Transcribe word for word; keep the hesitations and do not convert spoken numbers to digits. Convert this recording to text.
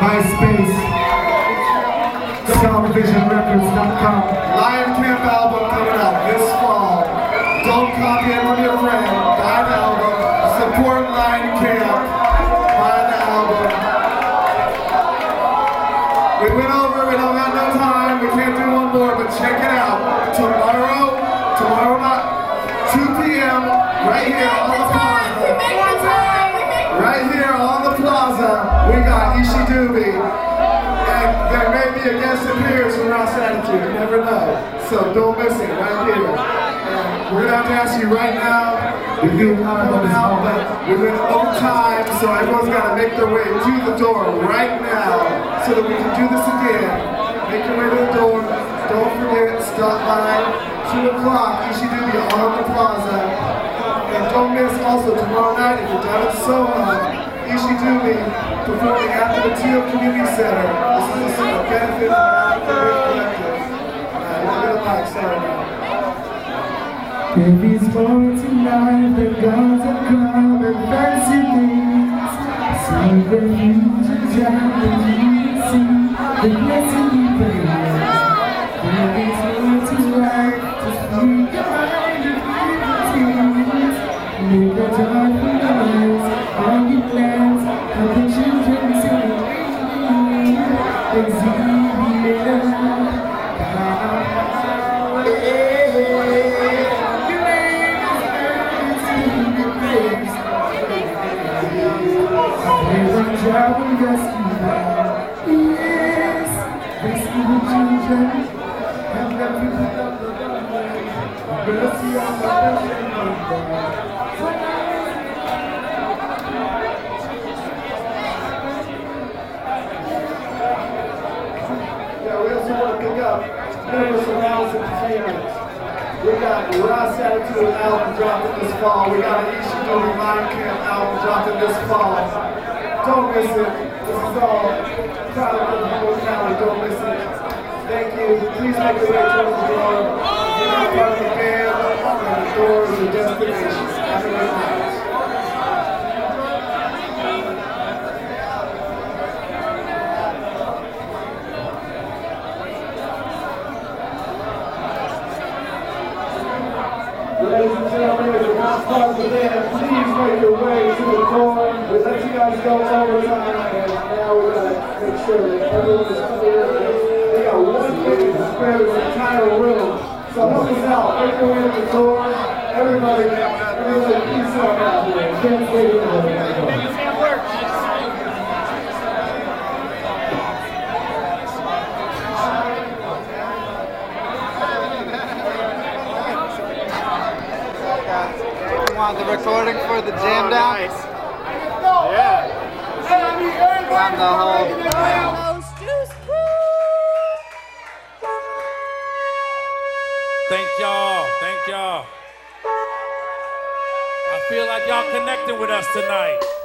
MySpace, sound vision records dot com. Lion Camp album coming out this fall. Don't copy it from your friend. Buy the album. Support Lion Camp. Buy the album. We went over, we don't got no time. We can't do one more, but check it out. Tomorrow, tomorrow night, two p m right here on the plaza. Right here on the plaza, we got Ishi Dubie. And there may be a guest appearance from Ross Attitude, you never know. So don't miss it, right here. And we're gonna have to ask you right now. We do come out, but we went over time, so everyone's gotta make their way to the door right now so that we can do this again. Make your way to the door. Don't forget, stop by two o'clock, Ishi Dubie on the plaza. And don't miss also tomorrow night if you're down at Soho, Ishi Dubie performing at the Teal Community Center. This is a benefit for African Collective. Uh, you're gonna like, sorry now. Baby's born tonight, the guns are come and fancy things. See the future, the see the blessing you bring. Baby's born tonight, just think about your beauties. Make a joyful noise, all your plans, how the children sing. Exhibit. Travel rescue now. Yes, rescue the children and let me pick up the gunman. Mercy on the ocean Yeah, we also want to pick up members of Alice Entertainment. We got Ross Attitude album dropping this fall. We got an Ishi Dubie Lion Camp album dropping this fall. Don't miss it. This is all product of the whole county. Don't miss it. Thank you. Please make your way towards the door. If you're not part of the band, the doors are destinations. Have a good night. Ladies and gentlemen, if you're not part of the band, please make your way to the door. We let you guys go overtime, and now we're going to make sure that everyone is clear. We got one ticket to spare this entire room. So help us out. Make your way to the door. Everybody, everybody, please help out here. Can't wait anymore. The recording for the jam oh, down? Nice. Yeah. On the whole. Thank y'all. Thank y'all. I feel like y'all connecting with us tonight.